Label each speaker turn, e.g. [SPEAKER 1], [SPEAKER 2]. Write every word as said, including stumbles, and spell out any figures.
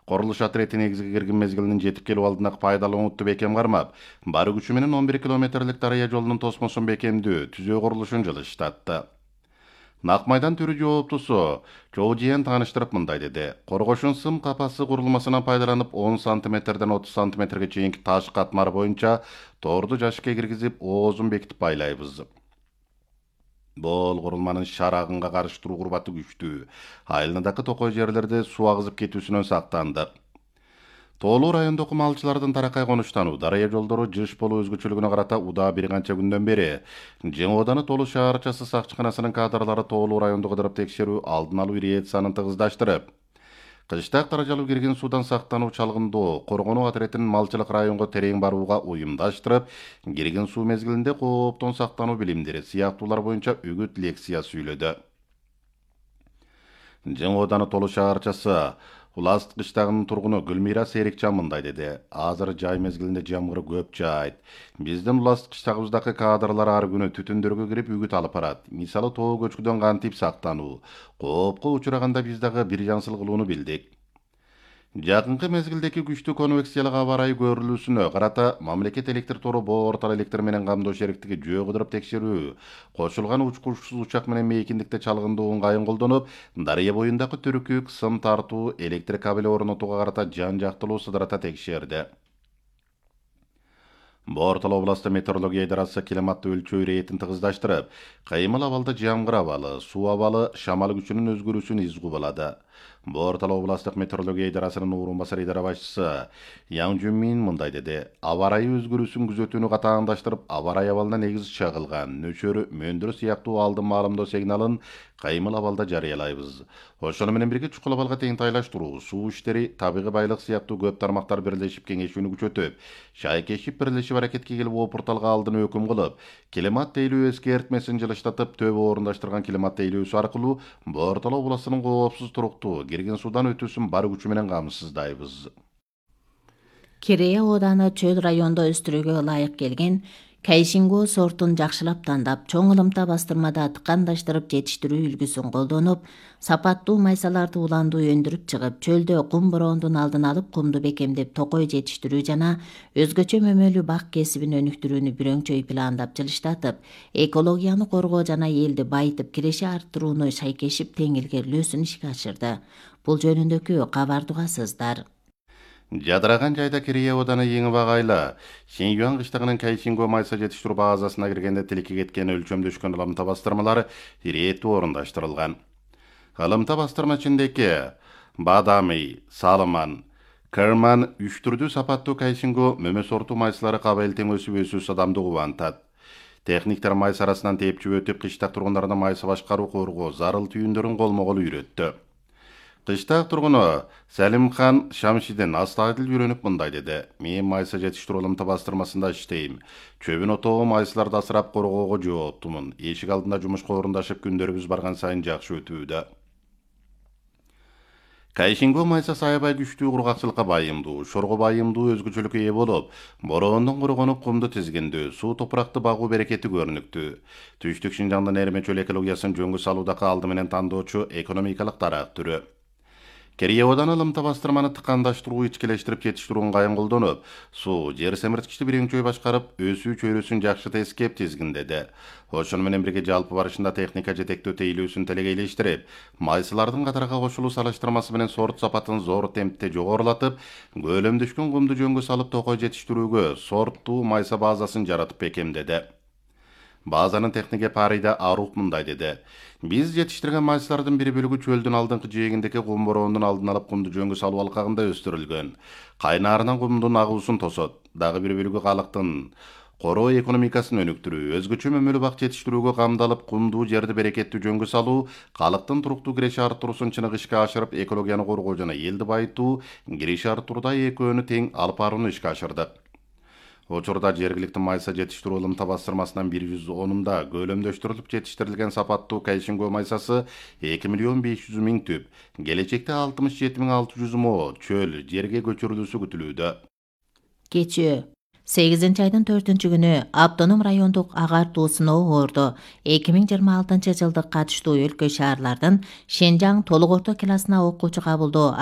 [SPEAKER 1] Курулуш отрети негизги кирген мезгилинин жетип келип алдындагы пайдаланууну бекем кармап, бар күчү менен он бир километрлик дарыя жолунун тосмосун бекемдүү, түзөө курулушун жылыштатты. Нак майдан түрү жооптусу Чоо Жиен тааныштырып мындай деди. Коргошун сым капасы курулмасынан пайдаланып он сантиметрден отуз сантиметрге чейинки таш катмар боюнча торду жашыкка киргизип, оозун бекитип байлайбыз. Бул курулманын шар агынга каршы туруу курбаты күчтүү. Айылындагы токой жерлерде суу агызып кетүүсүнөн сактандык. Тоолуу райондогу малчылардын таракай конуштануу, дарыя жолдору жыш болуу өзгөчөлүгүнө карата удаа бир канча күндөн бери Жаңы Ооданы Толу шаарчасы сакчыканасынын кадрлары тоолуу районду кыдырып текшерүү, алдын алуу рейдсанын тыгыздаштырып, кыштак даражалуу кирген суудан сактануу чалгындоо, коргонуу отретинин малчылык районго терең барууга уюмдаштырып, кирген суу мезгилинде кооптон сактануу билимдери сыяктуулар боюнча үгүт лекция сүйлөдү. Жаңы Ооданы Толу шаарчасы Улас кыштагынын тургуну Гүлмира Серикчан мындай деди. Азыр жай мезгилинде жамгыр көп жаайт. Биздин Улас кыштагыбыздагы кадрлар ар күнү түтүндөргө кирип үгүт алып барат. Мисалы тоо көчкүдөн кантип сактануу, коопко учураганда биз дагы бир жансыл кылууну билдик. Жакынкы мезгилдеки күчтүү конвекциялык аба ырайы көрүлүүсүнө карата мамлекет электр тору Боо Ортал электр менен камдоо шериктиги жөө кыдырып текшерүү, кошулган учкучсуз учак менен мейкиндикте чалгындоо ыңгайын колдонуп, дарыя боюндагы түрүкүк, сым тартуу, электр кабели орнотууга карата жан жактылуу сыдырата текшерди. Боо Ортал областы метеорология идарасы климатты өлчөө иретин тыгыздаштырып, кайымыл абалда жамгыр абалы, суу абалы, шамал күчүнүн өзгөрүүсүн изгу болады. Боо Ортал областык метеорология идарасынын орун басар идара башчысы Яң Жүнмин мындай деди. Аба ырайы өзгөрүүсүн күзөтүүнү катаандаштырып, аба ырайы абалына негиз чагылган нөчөрү, мөндүр сыяктуу алдын маалымдоо сигналын кайымыл абалда жарыялайбыз. Ошону менен бирге чукул абалга тең тайлаштыруу, суу иштери, табигый байлык сыяктуу көп тармактар бирлешип кеңешүүнү күчөтүп, шайкешип бирлешип аракетке келип опурталга алдын өкүм кылып, климат тейлөө эскертмесин жылыштатып, төбө орундаштырган климат тейлөөсү аркылуу Боо Ортал областынын коопсуз туруктуу кирген судан өтүүсүн бар күчү менен камсыздайбыз.
[SPEAKER 2] Керея Ооданы чөл райондо өстүрүүгө ылайык келген Кайшинго сортун жакшылап тандап, чоң ылымта бастырмада тыкандаштырып жетиштирүү үлгүсүн колдонуп, сапаттуу майсаларды уландуу өндүрүп чыгып, чөлдө кум бороондун алдын алып, кумду бекемдеп токой жетиштирүү жана өзгөчө мөмөлүү бак кесибин өнүктүрүүнү бүрөңчөй пландап жылыштатып, экологияны коргоо жана элди байытып киреше арттырууну шайкешип тең илгерилөөсүн ишке ашырды. Бул жөнүндөгү кабарды угасыздар.
[SPEAKER 1] Жадыраган жайда Керея Ооданы эң багайлы Шинюан кыштагынын Кайшинго майса жетиштирүү базасына киргенде тилекке кеткен өлчөмдөшкөн ылымта бастырмалары ирээттүү орундаштырылган. Ылымта бастырма ичиндеги Бадами, Салыман, Кырман үч түрдүү сапаттуу Кайшинго мөмө сорту майсалары кабыл тең өсүп өсүүсү адамды кубантат. Техниктер майса арасынан тепчип өтүп, кыштак тургундарына майса башкаруу коргоо зарыл түйүндөрүн колмо-кол үйрөттү. Кыштак тургуну Салимхан Шамшидин астайдыл үйрөнүп мындай деди. Мен майса жетиштирүү ылымта бастырмасында иштейм. Чөбүн отоо майсаларды асырап коргоого жооптумун. Эшик алдында жумушка орундашып күндөрүбүз барган сайын жакшы өтүүдө. Кайшинго майса саябай күчтүү кургакчылыкка байымдуу, шорго байымдуу өзгөчөлүккө ээ болуп, бороондун кургонуп кумду тизгиндүү, суу топуракты багуу берекети көрүнүктүү. Түштүк Шинжаңдын Эрме чөл экологиясын жөнгө салуудагы алды менен тандоочу экономикалык дарак түрү. Керея Ооданы ылымта бастырманы тыкандаштыруу, ичкелештирип жетиштирүү ыңгайын колдонуп, суу жер семирткичти бирөңчөй башкарып, өсүү чөйрөсүн жакшы тескеп тизгиндеди. Ошону менен бирге жалпы барышында техника жетектөө тейлөөсүн телегейлештирип, майсалардын катарга кошулуу салыштырмасы менен сорт сапатын зор темпте жогорулатып, көлөмдөшкөн кумду жөнгө салып токой жетиштирүүгө сорттуу майса базасын жаратып бекемдеди. Базанын технике Парида Арух мындай деди. Биз жетиштирген майсалардын бир бөлүгү чөлдүн алдыңкы жээгиндеги кум бороондун алдын алып кумду жөнгө салуу алкагында өстүрүлгөн. Кайнаарынан кумдун агуусун тосот. Дагы бир бөлүгү калыктын короо экономикасын өнүктүрүү, өзгөчө мөмөлүү бак жетиштирүүгө камдалып, кумдуу жерди берекеттүү жөнгө салуу, калыктын туруктуу киреше арттыруусун чыныгы ишке ашырып, экологияны коргоо жана элди байытуу, киреше арттырууда экөөнү тең алып барууну ишке ашырдык. Учурда жергиликтүү майса жетиштирүү ылымта бастырмасынан бир жүз онунда көлөмдөштүрүлүп жетиштирилген сапаттуу Кайшинго майсасы эки миллион беш жүз миң түп, келечекте алтымыш жети миң алты жүз мо чөл жерге көчүрүлүүсү күтүлүүдө.
[SPEAKER 2] Кечөө сегизинчи айдын төртүнчү күнү автоном райондук агартуу сыноо орду. эки миң жыйырма алтынчы жылдык катыштуу өлкө шаарлардын Шенжаң толук орто классына окуучу кабылдоо